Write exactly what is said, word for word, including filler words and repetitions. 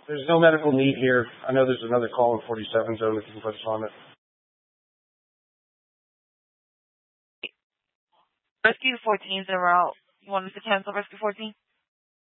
There's no medical need here. I know there's another call in forty-seven zone if you can put us on it. Rescue fourteen is en route. You want us to cancel Rescue fourteen?